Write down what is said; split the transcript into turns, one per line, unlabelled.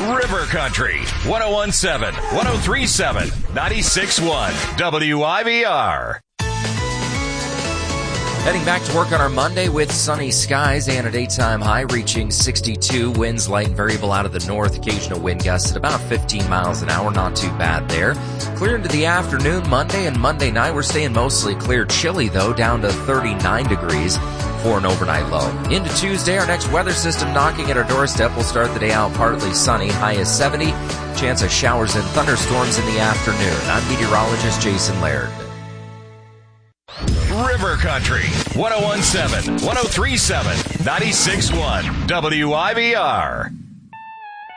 River Country, 1017, 1037, 96.1, WIVR.
Heading back to work on our Monday with sunny skies and a daytime high reaching 62. Winds light and variable out of the north. Occasional wind gusts at about 15 miles an hour. Not too bad there. Clear into the afternoon Monday and Monday night. We're staying mostly clear. Chilly though, down to 39 degrees for an overnight low. Into Tuesday, our next weather system knocking at our doorstep. We'll start the day out partly sunny. High is 70. Chance of showers and thunderstorms in the afternoon. I'm meteorologist Jason Laird.
River Country, 1017, 1037, 96.1, WIVR.